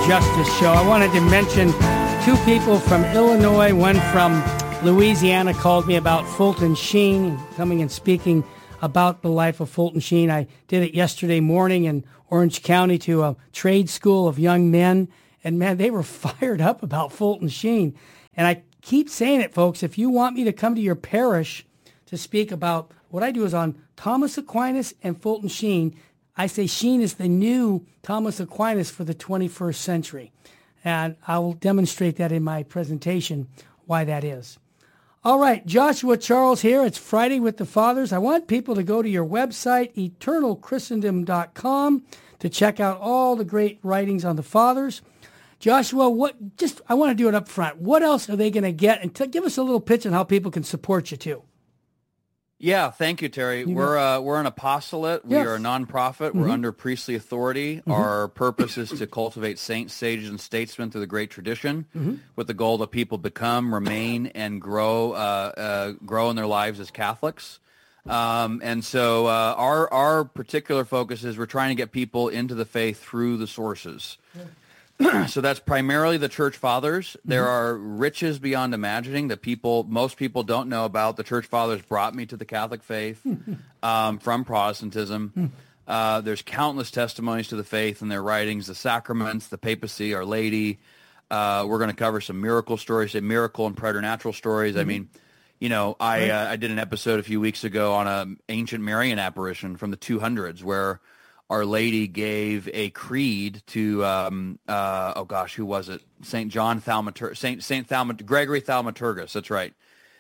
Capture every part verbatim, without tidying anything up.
Justice Show. I wanted to mention two people from Illinois, one from Louisiana called me about Fulton Sheen, coming and speaking about the life of Fulton Sheen. I did it yesterday morning in Orange County to a trade school of young men, and man, they were fired up about Fulton Sheen. And I keep saying it, folks, if you want me to come to your parish to speak about what I do is on Thomas Aquinas and Fulton Sheen, I say Sheen is the new Thomas Aquinas for the twenty-first century. And I will demonstrate that in my presentation, why that is. All right, Joshua Charles here. It's Friday with the Fathers. I want people to go to your website, eternal christendom dot com, to check out all the great writings on the Fathers. Joshua, what? Just I want to do it up front. What else are they going to get? And t- give us a little pitch on how people can support you, too. Yeah, thank you, Terry. You we're uh, we're an apostolate. Yes. We are a nonprofit. Mm-hmm. We're under priestly authority. Mm-hmm. Our purpose is to cultivate saints, sages, and statesmen through the great tradition, Mm-hmm. with the goal that people become, remain, and grow uh, uh, grow in their lives as Catholics. Um, and so uh, our our particular focus is we're trying to get people into the faith through the sources. Yeah. So that's primarily the Church Fathers. Mm-hmm. There are riches beyond imagining that people, most people don't know about. The Church Fathers brought me to the Catholic faith um, from Protestantism. Mm-hmm. Uh, there's countless testimonies to the faith in their writings, the sacraments, the papacy, Our Lady. Uh, we're going to cover some miracle stories, say miracle and preternatural stories. Mm-hmm. I mean, you know, I uh, I did an episode a few weeks ago on an ancient Marian apparition from the two hundreds where Our Lady gave a creed to, um, uh, oh gosh, who was it? Saint John Thaumaturgus, Saint Saint Thaumat- Gregory Thaumaturgus. That's right,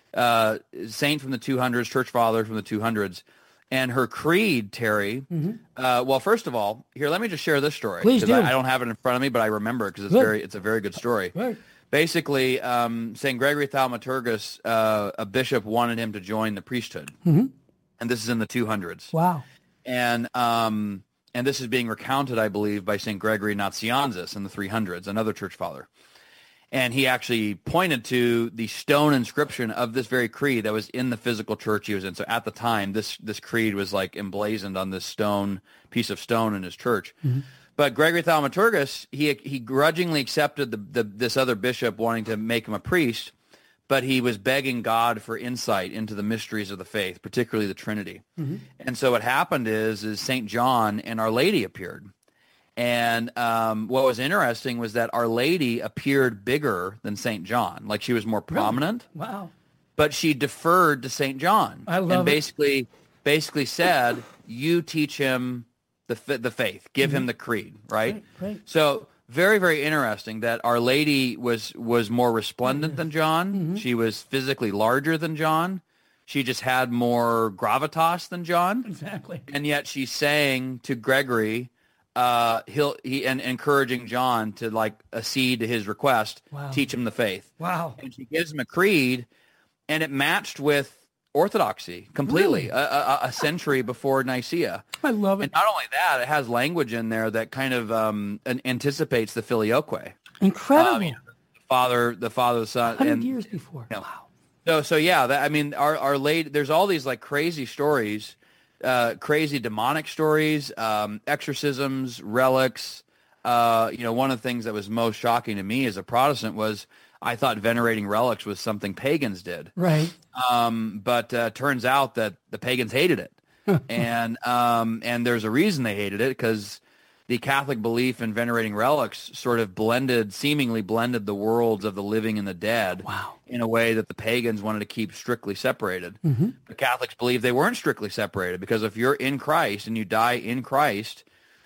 uh, saint from the two hundreds, Church Father from the two hundreds, and her creed, Terry. Mm-hmm. Uh, well, first of all, here let me just share this story. Please do. I, I don't have it in front of me, but I remember it because it's Good. very, it's a very good story. Right. Basically, um, Saint Gregory Thaumaturgus, uh, a bishop wanted him to join the priesthood, Mm-hmm. and this is in the two hundreds. Wow. And um. And this is being recounted, I believe, by Saint Gregory Nazianzus in the three hundreds, another church father. And he actually pointed to the stone inscription of this very creed that was in the physical church he was in. So at the time, this this creed was like emblazoned on this stone, piece of stone in his church. Mm-hmm. But Gregory Thaumaturgus, he he grudgingly accepted the, the this other bishop wanting to make him a priest, but he was begging God for insight into the mysteries of the faith, particularly the Trinity. Mm-hmm. And so what happened is, is Saint John and Our Lady appeared. And um, what was interesting was that Our Lady appeared bigger than Saint John, like she was more prominent. Really? Wow. But she deferred to Saint John. I love and basically, it. basically said, you teach him the the faith, give mm-hmm. him the creed, right? Right, right. So very, very interesting that Our Lady was was more resplendent than John. Mm-hmm. She was physically larger than John. She just had more gravitas than John. Exactly. And yet she's saying to Gregory, uh, he'll he and encouraging John to like accede to his request, wow. teach him the faith. Wow. And she gives him a creed, and it matched with Orthodoxy completely, really? a, a, a century before Nicaea. I love it. And not only that, it has language in there that kind of um, an, anticipates the filioque. Incredible. Um, you know, the father, the father, the son. one hundred and, years before. You know, wow. So, so yeah, that, I mean, our, our late, there's all these like crazy stories, uh, crazy demonic stories, um, exorcisms, relics. Uh, you know, one of the things that was most shocking to me as a Protestant was I thought venerating relics was something pagans did. Right. Um, but uh, turns out that the pagans hated it. and um, and there's a reason they hated it, because the Catholic belief in venerating relics sort of blended, seemingly blended the worlds of the living and the dead. Wow. In a way that the pagans wanted to keep strictly separated. Mm-hmm. The Catholics believed they weren't strictly separated, because if you're in Christ and you die in Christ,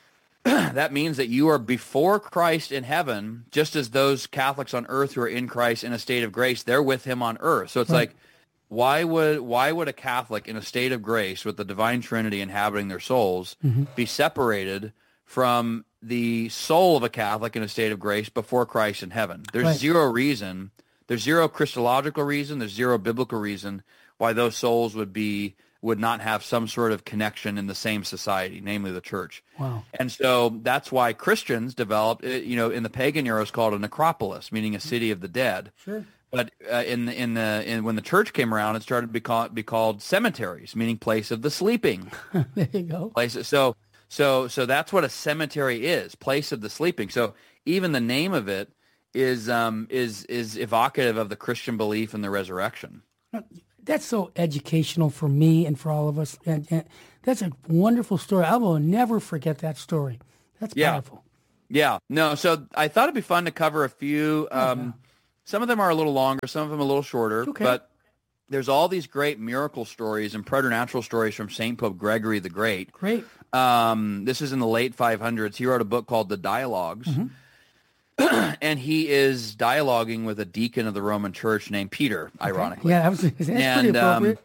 that means that you are before Christ in heaven, just as those Catholics on earth who are in Christ in a state of grace, they're with him on earth. So it's right. like, why would why would a Catholic in a state of grace with the Divine Trinity inhabiting their souls mm-hmm. be separated from the soul of a Catholic in a state of grace before Christ in heaven? There's right. zero reason, there's zero Christological reason, there's zero biblical reason why those souls would be would not have some sort of connection in the same society, namely the church. Wow. And so that's why Christians developed, you know, in the pagan era, it's called a necropolis, meaning a city of the dead. Sure. But uh, in the in the in when the church came around, it started to be called, be called cemeteries, meaning place of the sleeping. There you go. Places. So so so that's what a cemetery is, place of the sleeping. So even the name of it is um, is is evocative of the Christian belief in the resurrection. That's so educational for me and for all of us. And, and that's a wonderful story. I will never forget that story. That's Yeah. powerful. Yeah, no, so I thought it'd be fun to cover a few. Um, Oh, yeah. Some of them are a little longer, some of them a little shorter, Okay. but there's all these great miracle stories and preternatural stories from Saint Pope Gregory the Great. Great. Um, this is in the late five hundreds. He wrote a book called The Dialogues, Mm-hmm. and he is dialoguing with a deacon of the Roman Church named Peter, ironically. Yeah, that was, that's pretty And, um, appropriate.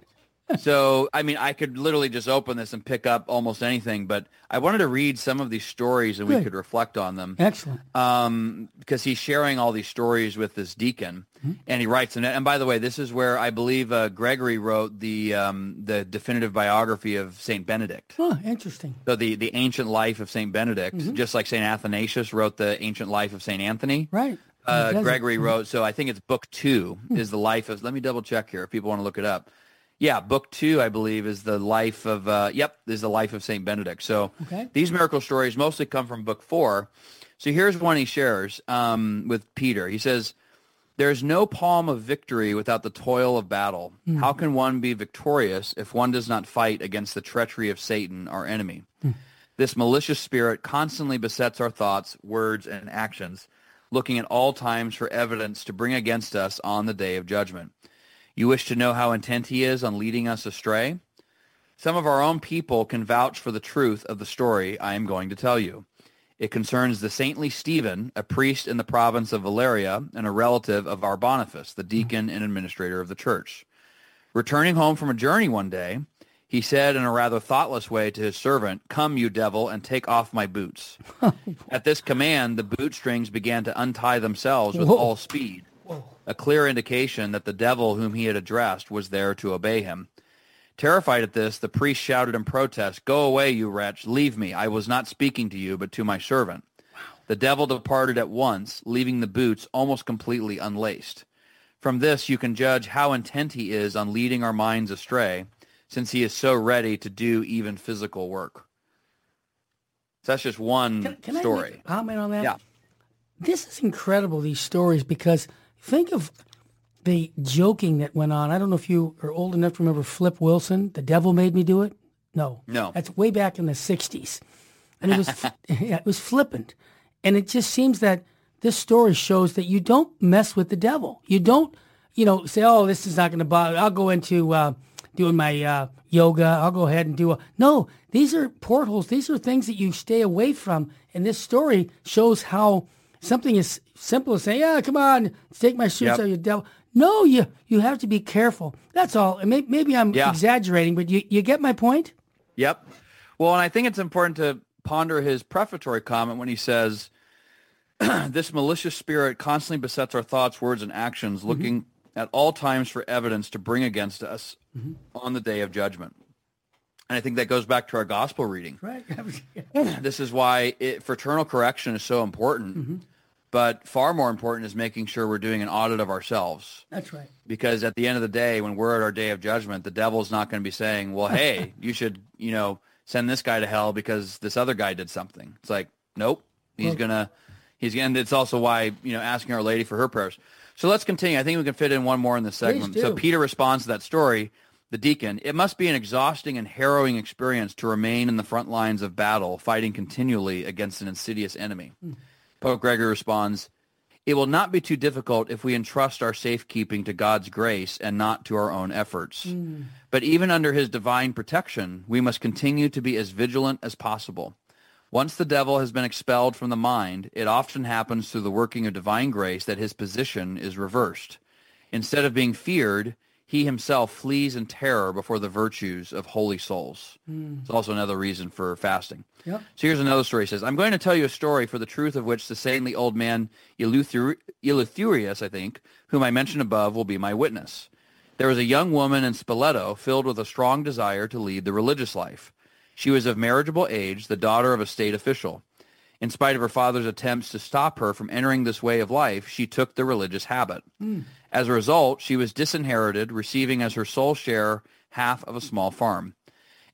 So, I mean, I could literally just open this and pick up almost anything, but I wanted to read some of these stories and we Good. could reflect on them. Excellent. Um, because he's sharing all these stories with this deacon, and he writes. And, and by the way, this is where I believe uh, Gregory wrote the um, the definitive biography of Saint Benedict. Oh, interesting. So the the ancient life of Saint Benedict, just like Saint Athanasius wrote the ancient life of Saint Anthony. Right. Uh, It does it. Gregory wrote. So I think it's book two is the life of. Let me double check here if people want to look it up. Yeah, book two, I believe, is the life of, uh, yep, is the life of Saint Benedict. So Okay. these miracle stories mostly come from book four. So here's one he shares um, with Peter. He says, "There's no palm of victory without the toil of battle. How can one be victorious if one does not fight against the treachery of Satan, our enemy? This malicious spirit constantly besets our thoughts, words, and actions, looking at all times for evidence to bring against us on the day of judgment. You wish to know how intent he is on leading us astray? Some of our own people can vouch for the truth of the story I am going to tell you. It concerns the saintly Stephen, a priest in the province of Valeria and a relative of our Boniface, the deacon and administrator of the church. Returning home from a journey one day, he said in a rather thoughtless way to his servant, 'Come, you devil, and take off my boots.' At this command, the bootstrings began to untie themselves with Whoa. all speed, a clear indication that the devil whom he had addressed was there to obey him. Terrified at this, the priest shouted in protest, 'Go away, you wretch, leave me. I was not speaking to you, but to my servant.' The devil departed at once, leaving the boots almost completely unlaced. From this, you can judge how intent he is on leading our minds astray, since he is so ready to do even physical work." So that's just one Can, can I story. make a comment on that? Yeah. This is incredible, these stories, because think of the joking that went on. I don't know if you are old enough to remember Flip Wilson, The Devil Made Me Do It. No. No. That's way back in the sixties. And it was yeah, it was flippant. And it just seems that this story shows that you don't mess with the devil. You don't, you know, say, "Oh, this is not going to bother. I'll go into uh, doing my uh, yoga. I'll go ahead and do a..." No, these are portholes. These are things that you stay away from. And this story shows how something as simple as saying, "Yeah, come on, take my shoes Yep. off, you devil." No, you you have to be careful. That's all. And may, maybe I'm Yeah. exaggerating, but you, you get my point? Yep. Well, and I think it's important to ponder his prefatory comment when he says, "This malicious spirit constantly besets our thoughts, words, and actions, looking at all times for evidence to bring against us on the day of judgment." And I think that goes back to our gospel reading. Right. This is why it, fraternal correction is so important, but far more important is making sure we're doing an audit of ourselves. That's right. Because at the end of the day, when we're at our day of judgment, the devil's not going to be saying, "Well, hey, you should, you know, send this guy to hell because this other guy did something." It's like, nope, he's Well- going to, he's going to, it's also why, you know, asking Our Lady for her prayers. So let's continue. I think we can fit in one more in this segment. Please So do. Peter responds to that story, the deacon. "It must be an exhausting and harrowing experience to remain in the front lines of battle, fighting continually against an insidious enemy." Hmm. Pope Gregory responds, "It will not be too difficult if we entrust our safekeeping to God's grace and not to our own efforts. But even under his divine protection, we must continue to be as vigilant as possible. Once the devil has been expelled from the mind, it often happens through the working of divine grace that his position is reversed. Instead of being feared, he himself flees in terror before the virtues of holy souls." It's also another reason for fasting. Yep. So here's another story. He says, "I'm going to tell you a story for the truth of which the saintly old man Eleutheri- Eleutherius, I think, whom I mentioned above, will be my witness. There was a young woman in Spoleto filled with a strong desire to lead the religious life. She was of marriageable age, the daughter of a state official. In spite of her father's attempts to stop her from entering this way of life, she took the religious habit. As a result, she was disinherited, receiving as her sole share half of a small farm.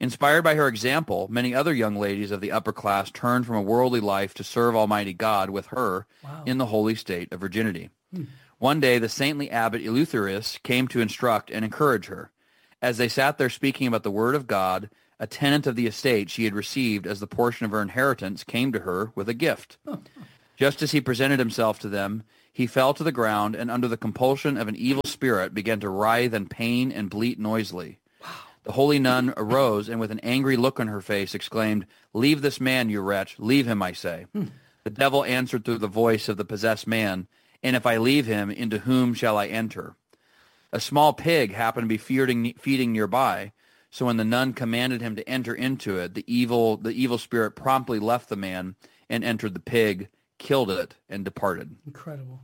Inspired by her example, many other young ladies of the upper class turned from a worldly life to serve Almighty God with her wow. in the holy state of virginity. Hmm. One day, the saintly abbot Eleutherius came to instruct and encourage her. As they sat there speaking about the word of God, a tenant of the estate she had received as the portion of her inheritance came to her with a gift. Oh. Just as he presented himself to them, he fell to the ground and under the compulsion of an evil spirit began to writhe in pain and bleat noisily. Wow. The holy nun arose and with an angry look on her face exclaimed, "Leave this man, you wretch. Leave him, I say." Hmm. The devil answered through the voice of the possessed man, "And if I leave him, into whom shall I enter?" A small pig happened to be feeding, feeding nearby, so when the nun commanded him to enter into it, the evil, the evil spirit promptly left the man and entered the pig, killed it, and departed. Incredible.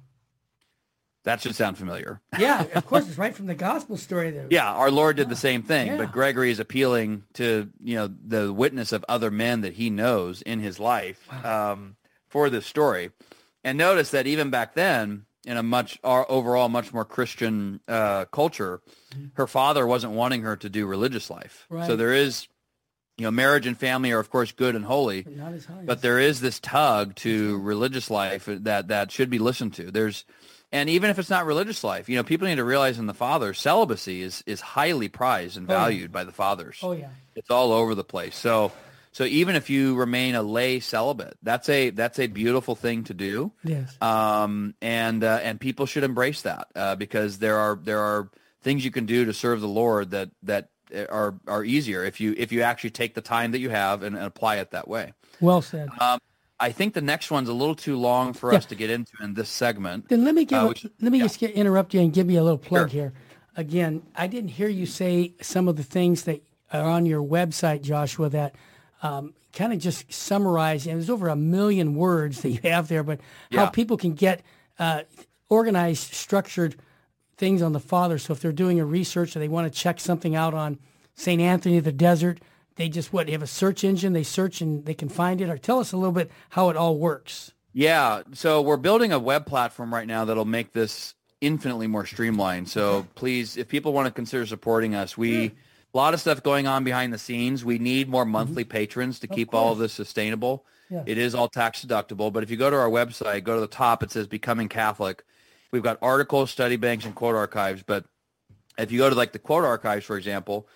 That should sound familiar. Yeah, of course, it's right from the gospel story there. Yeah, our Lord did the same thing, yeah. but Gregory is appealing to, you know, the witness of other men that he knows in his life wow. um, for this story. And notice that even back then, in a much uh, overall much more Christian uh, culture, mm-hmm. her father wasn't wanting her to do religious life. Right. So there is, you know, marriage and family are of course good and holy, but, not as high but there is this tug to right. religious life that that should be listened to. There's, and even if it's not religious life, you know, people need to realize in the father, celibacy is is highly prized and valued oh, yeah. by the fathers. Oh yeah, it's all over the place. So. So even if you remain a lay celibate, that's a that's a beautiful thing to do. Yes. Um, and uh, and people should embrace that uh, because there are there are things you can do to serve the Lord that that are are easier if you if you actually take the time that you have and, and apply it that way. Well said. Um, I think the next one's a little too long for yeah. us to get into in this segment. Then let me give uh, a, should, let me yeah. just get, interrupt you and give you a little plug sure. here. Again, I didn't hear you say some of the things that are on your website, Joshua, that Um, kind of just summarize, and there's over a million words that you have there, but how yeah. people can get uh, organized, structured things on the Father. So if they're doing a research or they want to check something out on Saint Anthony of the Desert, they just, what, they have a search engine, they search and they can find it? Or tell us a little bit how it all works. Yeah, so we're building a web platform right now that'll make this infinitely more streamlined. So please, if people want to consider supporting us, we... Yeah. A lot of stuff going on behind the scenes. We need more monthly mm-hmm. patrons to of keep course. all of this sustainable. Yeah. It is all tax deductible. But if you go to our website, go to the top, it says Becoming Catholic. We've got articles, study banks, and quote archives. But if you go to like the quote archives, for example,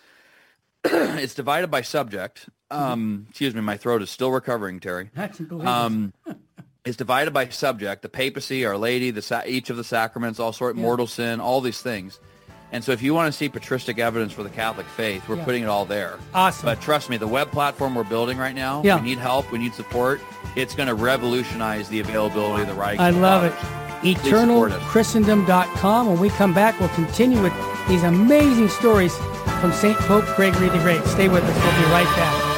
it's divided by subject. Um, mm-hmm. Excuse me, my throat is still recovering, Terry. Um, it's divided by subject, the papacy, Our Lady, the sa- each of the sacraments, all sort, yeah. mortal sin, all these things. And so if you want to see patristic evidence for the Catholic faith, we're yeah. putting it all there. Awesome. But trust me, the web platform we're building right now, yeah. we need help, we need support. It's going to revolutionize the availability of the Reich. I love it. eternal christendom dot com. When we come back, we'll continue with these amazing stories from Saint Pope Gregory the Great. Stay with us. We'll be right back.